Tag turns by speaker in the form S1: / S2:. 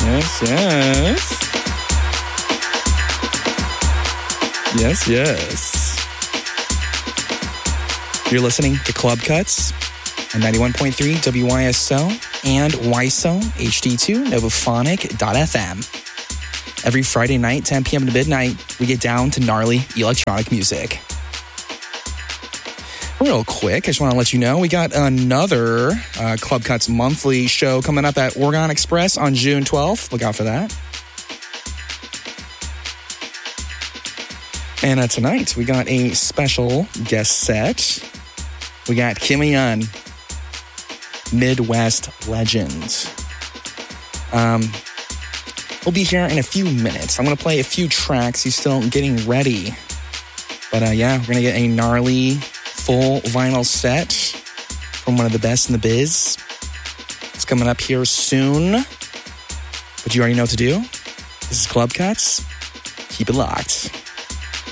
S1: Yes. You're listening to Club Cuts on 91.3 WYSO and YSO HD2 Novophonic.fm. Every Friday night, 10 p.m. to midnight, we get down to gnarly electronic music. Real quick, I just want to let you know, we got another Club Cuts monthly show coming up at Oregon Express on June 12th. Look out for that. And tonight, we got a special guest set. We got Kim Young, Midwest legend. We'll be here in a few minutes. I'm going to play a few tracks. He's still getting ready. But yeah, we're going to get a gnarly full vinyl set from one of the best in the biz. It's coming up here soon. But you already know what to do. This is Club Cuts. Keep it locked.